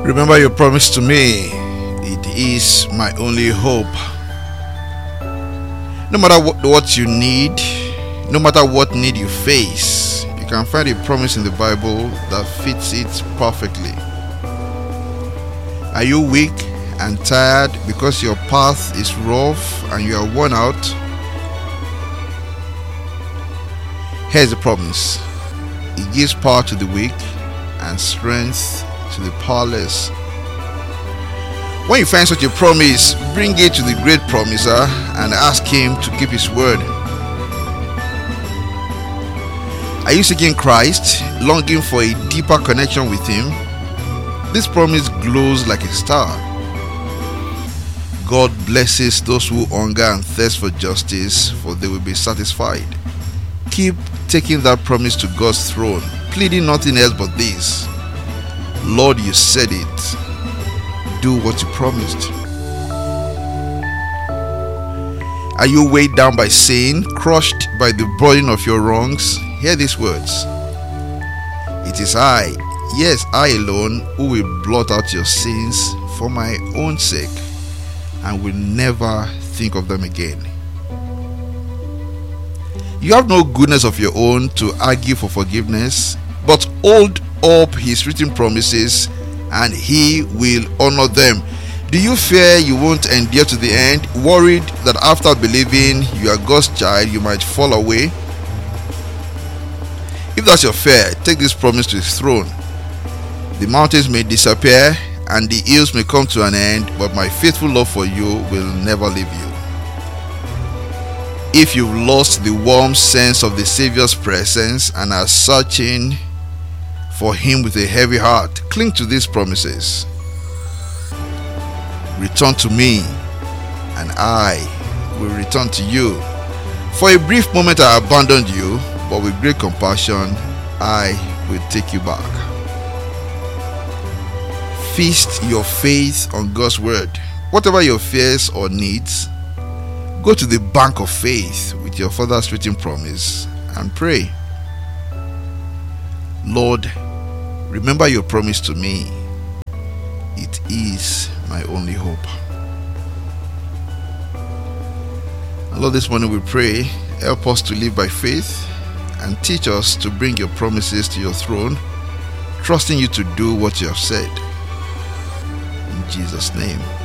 Remember your promise to me. It is my only hope. No matter what you need, no matter what need you face, you can find a promise in the Bible that fits it perfectly. Are you weak and tired because your path is rough and you are worn out? Here's the promise. It gives power to the weak and strength to the powerless. When you find such a promise, bring it to the great promiser and ask him to keep his word. Are you seeking Christ, longing for a deeper connection with him? This promise glows like a star. God blesses those who hunger and thirst for justice, for they will be satisfied. Keep taking that promise to God's throne, pleading nothing else but this. Lord, you said it. Do what you promised. Are you weighed down by sin, crushed by the burden of your wrongs? Hear these words. It is I, yes, I alone, who will blot out your sins for my own sake and will never think of them again. You have no goodness of your own to argue for forgiveness, but hold up his written promises and he will honor them. Do you fear you won't endure to the end, worried that after believing you are God's child you might fall away? If that's your fear, take this promise to his throne. The mountains may disappear and the hills may come to an end, but my faithful love for you will never leave you. If you've lost the warm sense of the Savior's presence and are searching for him with a heavy heart, cling to these promises. Return to me, and I will return to you. For a brief moment I abandoned you, but with great compassion I will take you back. Feast your faith on God's word. Whatever your fears or needs, go to the bank of faith with your Father's written promise and pray. Lord, remember your promise to me. It is my only hope. Lord, this morning we pray, help us to live by faith and teach us to bring your promises to your throne, trusting you to do what you have said. In Jesus' name.